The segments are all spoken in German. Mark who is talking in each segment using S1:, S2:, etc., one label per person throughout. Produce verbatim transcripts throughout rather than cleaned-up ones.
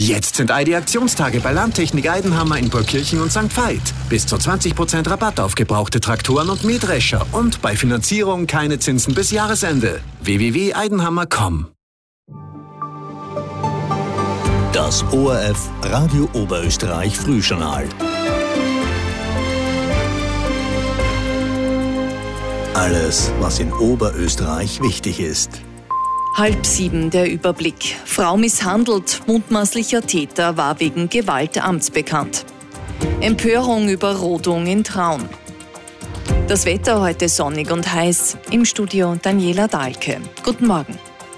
S1: Jetzt sind I D-Aktionstage bei Landtechnik Eidenhammer in Burgkirchen und Sankt Veit. Bis zu zwanzig Prozent Rabatt auf gebrauchte Traktoren und Mähdrescher und bei Finanzierung keine Zinsen bis Jahresende. w w w punkt eidenhammer punkt com.
S2: Das O R F Radio Oberösterreich Frühjournal. Alles, was in Oberösterreich wichtig ist.
S3: Halb sieben der Überblick. Frau misshandelt, mutmaßlicher Täter war wegen Gewalt amtsbekannt. Empörung über Rodung in Traun. Das Wetter heute sonnig und heiß. Im Studio Daniela Dahlke. Guten Morgen.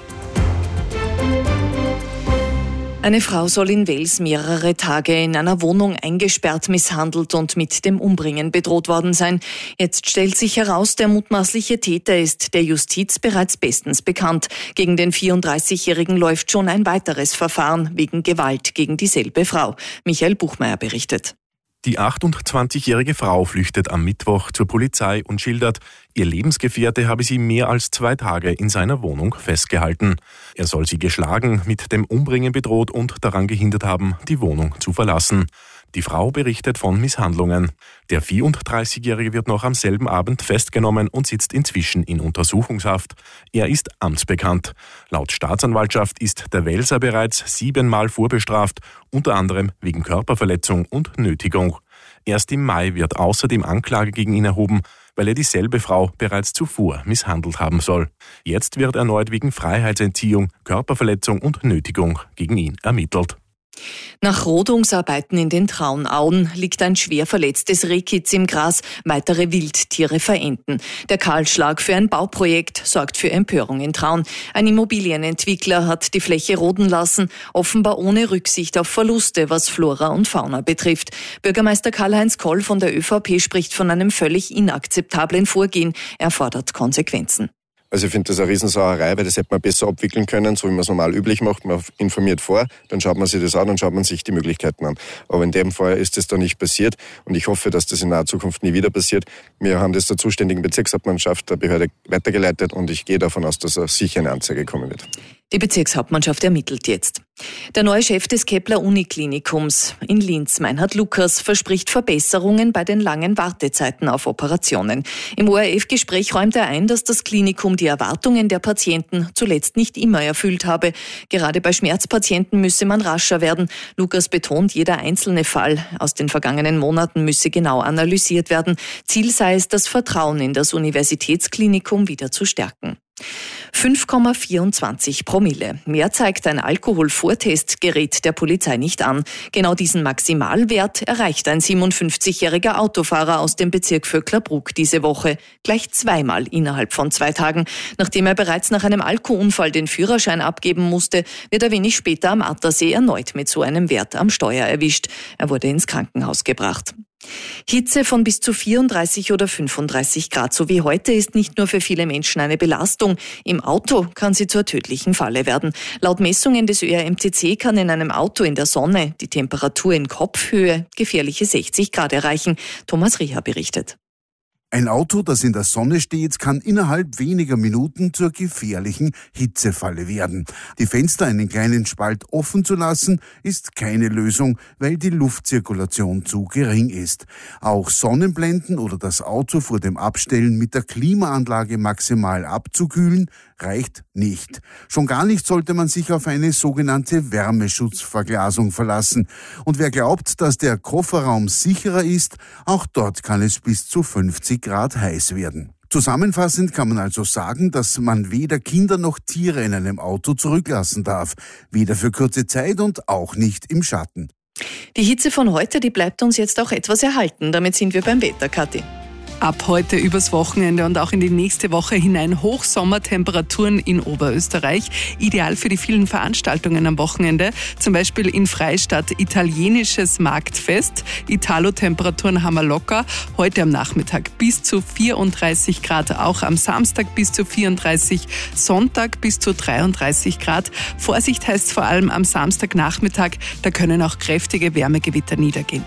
S3: Eine Frau soll in Wels mehrere Tage in einer Wohnung eingesperrt, misshandelt und mit dem Umbringen bedroht worden sein. Jetzt stellt sich heraus, der mutmaßliche Täter ist der Justiz bereits bestens bekannt. Gegen den vierunddreißigjährigen läuft schon ein weiteres Verfahren wegen Gewalt gegen dieselbe Frau. Michael Buchmeier berichtet.
S4: Die achtundzwanzigjährige Frau flüchtet am Mittwoch zur Polizei und schildert, ihr Lebensgefährte habe sie mehr als zwei Tage in seiner Wohnung festgehalten. Er soll sie geschlagen, mit dem Umbringen bedroht und daran gehindert haben, die Wohnung zu verlassen. Die Frau berichtet von Misshandlungen. Der vierunddreißigjährige wird noch am selben Abend festgenommen und sitzt inzwischen in Untersuchungshaft. Er ist amtsbekannt. Laut Staatsanwaltschaft ist der Welser bereits siebenmal vorbestraft, unter anderem wegen Körperverletzung und Nötigung. Erst im Mai wird außerdem Anklage gegen ihn erhoben, weil er dieselbe Frau bereits zuvor misshandelt haben soll. Jetzt wird erneut wegen Freiheitsentziehung, Körperverletzung und Nötigung gegen ihn ermittelt.
S3: Nach Rodungsarbeiten in den Traunauen liegt ein schwer verletztes Rehkitz im Gras, weitere Wildtiere verenden. Der Kahlschlag für ein Bauprojekt sorgt für Empörung in Traun. Ein Immobilienentwickler hat die Fläche roden lassen, offenbar ohne Rücksicht auf Verluste, was Flora und Fauna betrifft. Bürgermeister Karl-Heinz Koll von der ÖVP spricht von einem völlig inakzeptablen Vorgehen. Er fordert Konsequenzen.
S5: Also ich finde das eine Riesensauerei, weil das hätte man besser abwickeln können, so wie man es normal üblich macht. Man informiert vor, dann schaut man sich das an und schaut man sich die Möglichkeiten an. Aber in dem Fall ist das da nicht passiert und ich hoffe, dass das in naher Zukunft nie wieder passiert. Wir haben das der zuständigen Bezirkshauptmannschaft der Behörde weitergeleitet und ich gehe davon aus, dass sicher eine Anzeige kommen wird.
S3: Die Bezirkshauptmannschaft ermittelt jetzt. Der neue Chef des Kepler-Uniklinikums in Linz, Meinhard Lukas, verspricht Verbesserungen bei den langen Wartezeiten auf Operationen. Im O R F-Gespräch räumt er ein, dass das Klinikum die Erwartungen der Patienten zuletzt nicht immer erfüllt habe. Gerade bei Schmerzpatienten müsse man rascher werden. Lukas betont, jeder einzelne Fall aus den vergangenen Monaten müsse genau analysiert werden. Ziel sei es, das Vertrauen in das Universitätsklinikum wieder zu stärken. fünf Komma vierundzwanzig Promille. Mehr zeigt ein Alkoholvortestgerät der Polizei nicht an. Genau diesen Maximalwert erreicht ein siebenundfünfzigjähriger Autofahrer aus dem Bezirk Vöcklerbruck diese Woche. Gleich zweimal innerhalb von zwei Tagen. Nachdem er bereits nach einem Alkoholunfall den Führerschein abgeben musste, wird er wenig später am Attersee erneut mit so einem Wert am Steuer erwischt. Er wurde ins Krankenhaus gebracht. Hitze von bis zu vierunddreißig oder fünfunddreißig Grad, so wie heute, ist nicht nur für viele Menschen eine Belastung. Im Auto kann sie zur tödlichen Falle werden. Laut Messungen des Ö R M T C kann in einem Auto in der Sonne die Temperatur in Kopfhöhe gefährliche sechzig Grad erreichen. Thomas Rieher berichtet.
S6: Ein Auto, das in der Sonne steht, kann innerhalb weniger Minuten zur gefährlichen Hitzefalle werden. Die Fenster einen kleinen Spalt offen zu lassen, ist keine Lösung, weil die Luftzirkulation zu gering ist. Auch Sonnenblenden oder das Auto vor dem Abstellen mit der Klimaanlage maximal abzukühlen, reicht nicht. Schon gar nicht sollte man sich auf eine sogenannte Wärmeschutzverglasung verlassen. Und wer glaubt, dass der Kofferraum sicherer ist, auch dort kann es bis zu fünfzig Grad heiß werden. Zusammenfassend kann man also sagen, dass man weder Kinder noch Tiere in einem Auto zurücklassen darf. Weder für kurze Zeit und auch nicht im Schatten.
S3: Die Hitze von heute, die bleibt uns jetzt auch etwas erhalten. Damit sind wir beim Wetter, Kathi.
S7: Ab heute übers Wochenende und auch in die nächste Woche hinein Hochsommertemperaturen in Oberösterreich. Ideal für die vielen Veranstaltungen am Wochenende. Zum Beispiel in Freistadt italienisches Marktfest. Italo-Temperaturen haben wir locker. Heute am Nachmittag bis zu vierunddreißig Grad. Auch am Samstag bis zu vierunddreißig. Sonntag bis zu dreiunddreißig Grad. Vorsicht heißt vor allem am Samstagnachmittag. Da können auch kräftige Wärmegewitter niedergehen.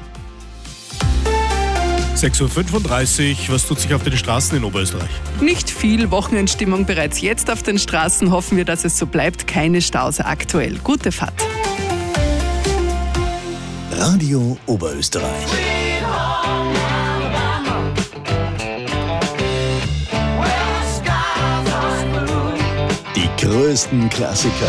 S8: sechs Uhr fünfunddreißig, was tut sich auf den Straßen in Oberösterreich?
S7: Nicht viel, Wochenendstimmung bereits jetzt auf den Straßen. Hoffen wir, dass es so bleibt. Keine Staus aktuell. Gute Fahrt.
S2: Radio Oberösterreich. Die größten Klassiker